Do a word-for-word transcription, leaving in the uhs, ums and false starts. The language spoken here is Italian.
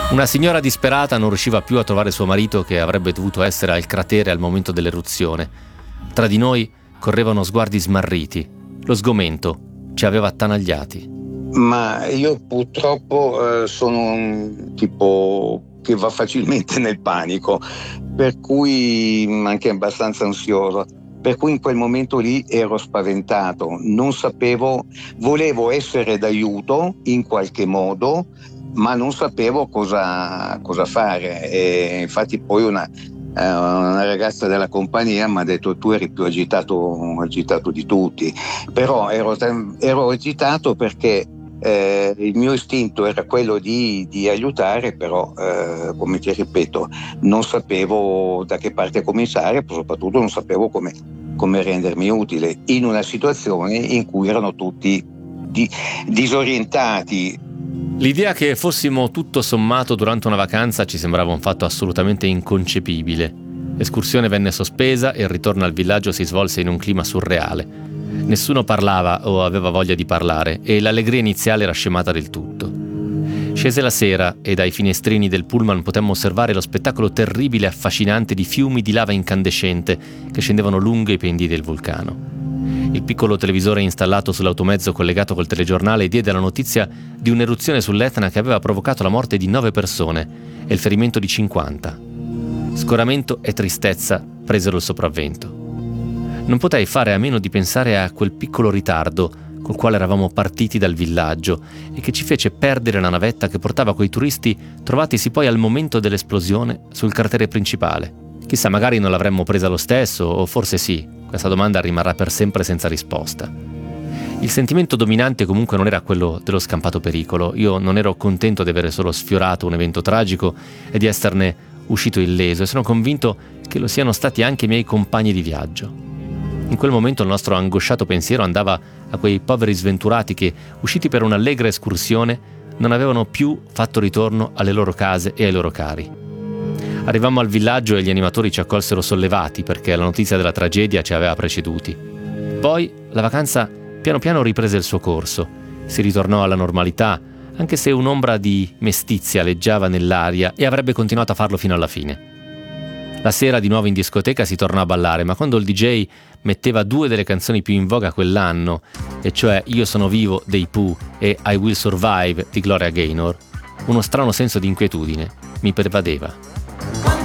Una signora disperata non riusciva più a trovare suo marito, che avrebbe dovuto essere al cratere al momento dell'eruzione. Tra di noi correvano sguardi smarriti. Lo sgomento ci aveva attanagliati. Ma io purtroppo eh, sono un tipo che va facilmente nel panico, per cui anche abbastanza ansioso. Per cui in quel momento lì ero spaventato, non sapevo, volevo essere d'aiuto in qualche modo, ma non sapevo cosa, cosa fare. E infatti poi una, eh, una ragazza della compagnia mi ha detto: tu eri più agitato, agitato di tutti. Però ero, ero agitato perché eh, il mio istinto era quello di, di aiutare, però eh, come ti ripeto, non sapevo da che parte cominciare, soprattutto non sapevo come, come rendermi utile in una situazione in cui erano tutti di, disorientati. L'idea che fossimo tutto sommato durante una vacanza ci sembrava un fatto assolutamente inconcepibile. L'escursione venne sospesa e il ritorno al villaggio si svolse in un clima surreale. Nessuno parlava o aveva voglia di parlare e l'allegria iniziale era scemata del tutto. Scese la sera e dai finestrini del pullman potemmo osservare lo spettacolo terribile e affascinante di fiumi di lava incandescente che scendevano lungo i pendii del vulcano. Il piccolo televisore installato sull'automezzo collegato col telegiornale diede la notizia di un'eruzione sull'Etna che aveva provocato la morte di nove persone e il ferimento di cinquanta. Scoramento e tristezza presero il sopravvento. Non potei fare a meno di pensare a quel piccolo ritardo col quale eravamo partiti dal villaggio e che ci fece perdere la navetta che portava quei turisti trovatisi poi al momento dell'esplosione sul cratere principale. Chissà, magari non l'avremmo presa lo stesso, o forse sì. Questa domanda rimarrà per sempre senza risposta. Il sentimento dominante comunque non era quello dello scampato pericolo. Io non ero contento di avere solo sfiorato un evento tragico e di esserne uscito illeso, e sono convinto che lo siano stati anche i miei compagni di viaggio. In quel momento il nostro angosciato pensiero andava a quei poveri sventurati che, usciti per un'allegra escursione, non avevano più fatto ritorno alle loro case e ai loro cari. Arrivammo al villaggio e gli animatori ci accolsero sollevati perché la notizia della tragedia ci aveva preceduti. Poi la vacanza piano piano riprese il suo corso. Si ritornò alla normalità, anche se un'ombra di mestizia leggiava nell'aria e avrebbe continuato a farlo fino alla fine. La sera di nuovo in discoteca si tornò a ballare, ma quando il D J metteva due delle canzoni più in voga quell'anno, e cioè Io sono vivo dei Pooh e I Will Survive di Gloria Gaynor, uno strano senso di inquietudine mi pervadeva.